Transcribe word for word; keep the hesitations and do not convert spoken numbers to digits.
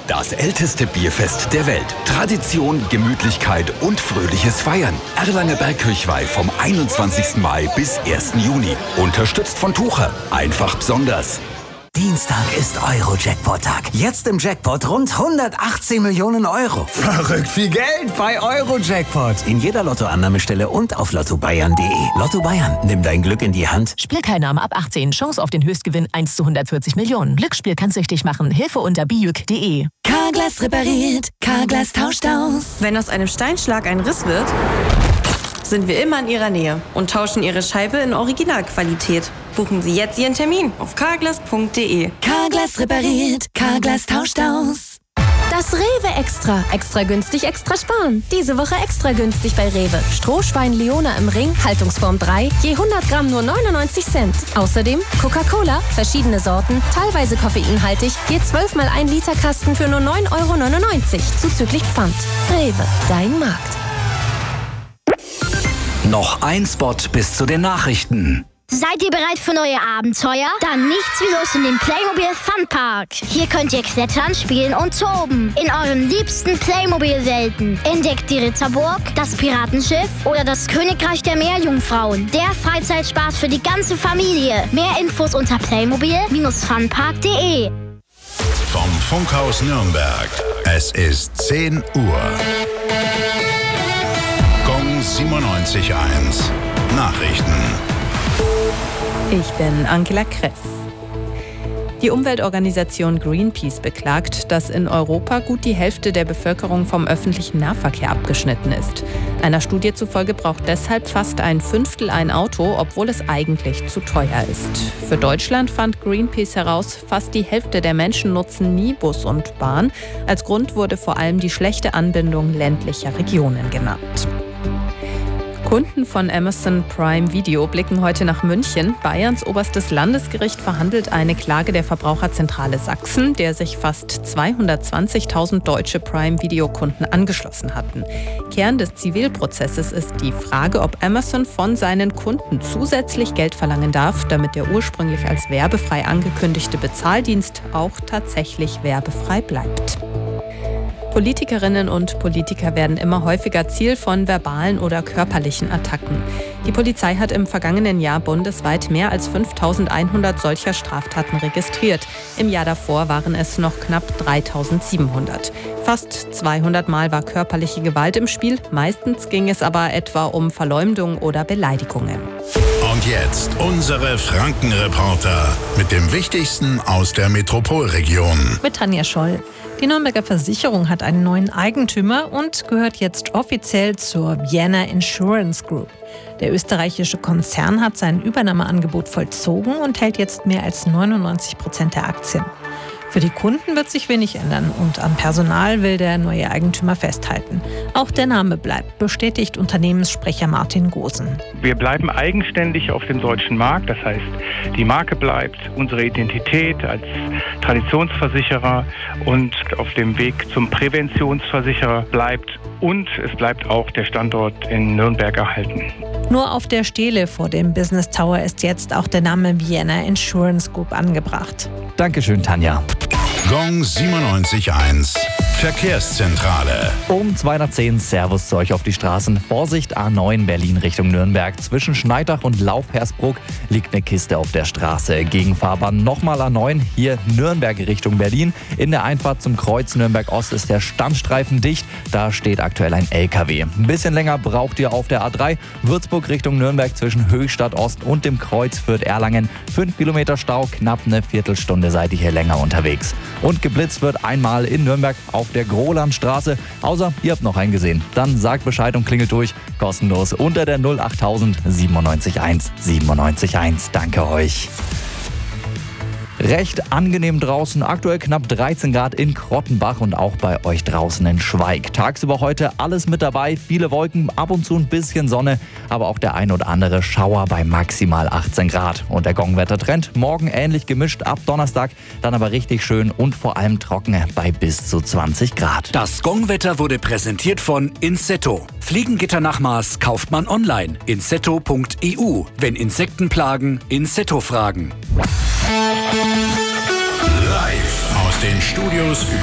Das älteste Bierfest der Welt. Tradition, Gemütlichkeit und fröhliches Feiern. Erlanger Bergkirchweih vom einundzwanzigsten Mai bis ersten Juni. Unterstützt von Tucher. Einfach besonders. Dienstag ist Euro-Jackpot-Tag. Jetzt im Jackpot rund hundertachtzehn Millionen Euro. Verrückt viel Geld bei Euro-Jackpot. In jeder Lottoannahmestelle und auf lotto bayern punkt de. Lotto Bayern, nimm dein Glück in die Hand. Spielteilnahme ab achtzehn. Chance auf den Höchstgewinn eins zu hundertvierzig Millionen. Glücksspiel kann süchtig machen. Hilfe unter bijuk punkt de. Carglass repariert. Carglass tauscht aus. Wenn aus einem Steinschlag ein Riss wird, sind wir immer in Ihrer Nähe und tauschen Ihre Scheibe in Originalqualität. Buchen Sie jetzt Ihren Termin auf carglass punkt de. Carglass repariert. Carglass tauscht aus. Das Rewe Extra. Extra günstig, extra sparen. Diese Woche extra günstig bei Rewe. Strohschwein Leona im Ring, Haltungsform drei, je hundert Gramm nur neunundneunzig Cent. Außerdem Coca-Cola, verschiedene Sorten, teilweise koffeinhaltig, je zwölf mal ein Liter Kasten für nur neun Euro neunundneunzig, zuzüglich Pfand. Rewe, dein Markt. Noch ein Spot bis zu den Nachrichten. Seid ihr bereit für neue Abenteuer? Dann nichts wie los in den Playmobil Funpark. Hier könnt ihr klettern, spielen und toben. In euren liebsten Playmobil-Welten. Entdeckt die Ritterburg, das Piratenschiff oder das Königreich der Meerjungfrauen. Der Freizeitspaß für die ganze Familie. Mehr Infos unter playmobil funpark punkt de. Vom Funkhaus Nürnberg. Es ist zehn Uhr. Gong siebenundneunzig Komma eins. Nachrichten. Ich bin Angela Kress. Die Umweltorganisation Greenpeace beklagt, dass in Europa gut die Hälfte der Bevölkerung vom öffentlichen Nahverkehr abgeschnitten ist. Einer Studie zufolge braucht deshalb fast ein Fünftel ein Auto, obwohl es eigentlich zu teuer ist. Für Deutschland fand Greenpeace heraus, fast die Hälfte der Menschen nutzen nie Bus und Bahn. Als Grund wurde vor allem die schlechte Anbindung ländlicher Regionen genannt. Kunden von Amazon Prime Video blicken heute nach München. Bayerns oberstes Landesgericht verhandelt eine Klage der Verbraucherzentrale Sachsen, der sich fast zweihundertzwanzigtausend deutsche Prime Video Kunden angeschlossen hatten. Kern des Zivilprozesses ist die Frage, ob Amazon von seinen Kunden zusätzlich Geld verlangen darf, damit der ursprünglich als werbefrei angekündigte Bezahldienst auch tatsächlich werbefrei bleibt. Politikerinnen und Politiker werden immer häufiger Ziel von verbalen oder körperlichen Attacken. Die Polizei hat im vergangenen Jahr bundesweit mehr als fünftausendeinhundert solcher Straftaten registriert. Im Jahr davor waren es noch knapp dreitausendsiebenhundert. Fast zweihundert Mal war körperliche Gewalt im Spiel. Meistens ging es aber etwa um Verleumdung oder Beleidigungen. Und jetzt unsere Frankenreporter mit dem Wichtigsten aus der Metropolregion. Mit Tanja Scholl. Die Nürnberger Versicherung hat einen neuen Eigentümer und gehört jetzt offiziell zur Vienna Insurance Group. Der österreichische Konzern hat sein Übernahmeangebot vollzogen und hält jetzt mehr als neunundneunzig Prozent der Aktien. Für die Kunden wird sich wenig ändern und am Personal will der neue Eigentümer festhalten. Auch der Name bleibt, bestätigt Unternehmenssprecher Martin Gosen. Wir bleiben eigenständig auf dem deutschen Markt, das heißt, die Marke bleibt, unsere Identität als Traditionsversicherer und auf dem Weg zum Präventionsversicherer bleibt und es bleibt auch der Standort in Nürnberg erhalten. Nur auf der Stele vor dem Business Tower ist jetzt auch der Name Vienna Insurance Group angebracht. Dankeschön, Tanja. Gong siebenundneunzig Komma eins. Verkehrszentrale. Um zwei nach zehn, Servus zu euch auf die Straßen. Vorsicht, A neun Berlin Richtung Nürnberg. Zwischen Schneidach und Laufhersbruck liegt eine Kiste auf der Straße. Gegenfahrbahn nochmal A neun, hier Nürnberg Richtung Berlin. In der Einfahrt zum Kreuz Nürnberg Ost ist der Standstreifen dicht. Da steht aktuell ein L K W. Ein bisschen länger braucht ihr auf der A drei. Würzburg Richtung Nürnberg zwischen Höchstadt Ost und dem Kreuz Fürth-Erlangen. Fünf Kilometer Stau, knapp eine Viertelstunde seid ihr hier länger unterwegs. Und geblitzt wird einmal in Nürnberg auf der Grolandstraße. Außer ihr habt noch einen gesehen. Dann sagt Bescheid und klingelt durch. Kostenlos unter der null achttausend siebenundneunzig eins siebenundneunzig eins. Danke euch. Recht angenehm draußen, aktuell knapp dreizehn Grad in Krottenbach und auch bei euch draußen in Schweig. Tagsüber heute alles mit dabei, viele Wolken, ab und zu ein bisschen Sonne, aber auch der ein oder andere Schauer bei maximal achtzehn Grad. Und der Gongwettertrend morgen ähnlich gemischt, ab Donnerstag dann aber richtig schön und vor allem trocken bei bis zu zwanzig Grad. Das Gongwetter wurde präsentiert von Insetto. Fliegengitter nach Maß kauft man online. insetto punkt e u. Wenn Insekten plagen, Insetto fragen. Live aus den Studios über